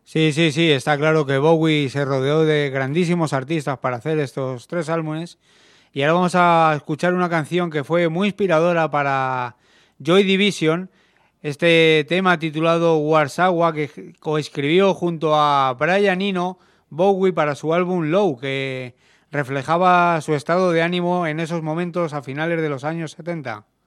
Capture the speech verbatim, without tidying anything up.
Sí, sí, sí, está claro que Bowie se rodeó de grandísimos artistas para hacer estos tres álbumes. Y ahora vamos a escuchar una canción que fue muy inspiradora para Joy Division, este tema titulado Warsaw, que coescribió junto a Brian Eno Bowie para su álbum Low, que reflejaba su estado de ánimo en esos momentos a finales de los años setenta.